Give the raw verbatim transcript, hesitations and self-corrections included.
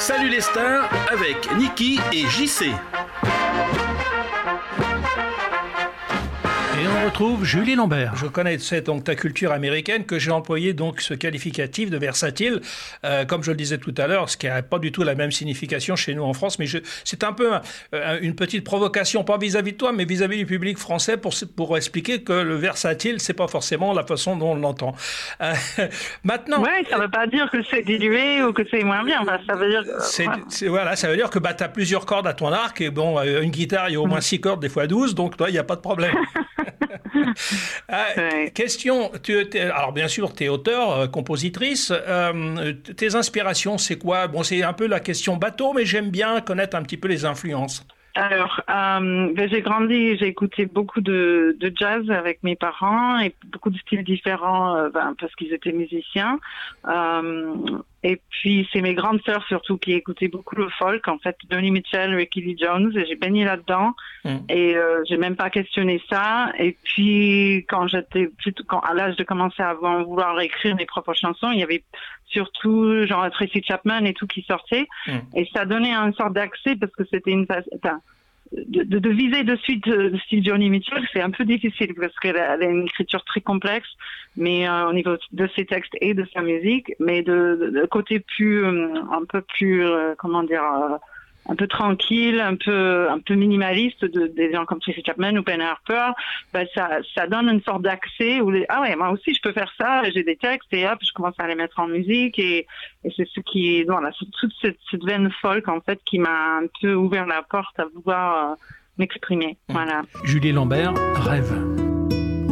Salut les stars avec Niki et J C. Et on retrouve Julie Lambert. Je connaissais donc ta culture américaine, que j'ai employé donc ce qualificatif de versatile, euh, comme je le disais tout à l'heure, ce qui n'a pas du tout la même signification chez nous en France, mais je, c'est un peu un, une petite provocation, pas vis-à-vis de toi, mais vis-à-vis du public français, pour, pour expliquer que le versatile, c'est pas forcément la façon dont on l'entend. Euh, maintenant... Oui, ça ne veut pas dire que c'est dilué ou que c'est moins bien, enfin, ça veut dire... Que, c'est, voilà. c'est, voilà, ça veut dire que bah, tu as plusieurs cordes à ton arc, et bon, une guitare, il y a au moins six cordes, des fois douze, donc toi, il n'y a pas de problème. euh, ouais. Question, tu, alors bien sûr, tu es auteur, euh, compositrice. Euh, tes inspirations, c'est quoi? Bon, c'est un peu la question bateau, mais j'aime bien connaître un petit peu les influences. Alors, euh, ben j'ai grandi, j'ai écouté beaucoup de, de jazz avec mes parents et beaucoup de styles différents euh, ben, parce qu'ils étaient musiciens. Euh, et puis, c'est mes grandes sœurs surtout qui écoutaient beaucoup le folk. En fait, Joni Mitchell, Ricky Lee Jones, et j'ai baigné là-dedans. Mm. Et euh, j'ai même pas questionné ça. Et puis, quand j'étais plutôt, quand à l'âge de commencer à vouloir écrire mes propres chansons, il y avait surtout genre Tracy Chapman et tout qui sortait. Mm. Et ça donnait une sorte d'accès parce que c'était une phase... Enfin, De, de, de viser de suite le style Joni Mitchell, c'est un peu difficile parce qu'elle a, elle a une écriture très complexe, mais euh, au niveau de ses textes et de sa musique, mais de, de, de côté plus, euh, un peu plus, euh, comment dire, euh, un peu tranquille, un peu, un peu minimaliste de, des gens comme Tracy Chapman ou Ben Harper, ben ça, ça donne une sorte d'accès où les, ah ouais, moi aussi je peux faire ça, j'ai des textes et hop, je commence à les mettre en musique et, et c'est ce qui, voilà, c'est toute cette, cette veine folk en fait qui m'a un peu ouvert la porte à pouvoir euh, m'exprimer, voilà. Julie Lambert, Rêve.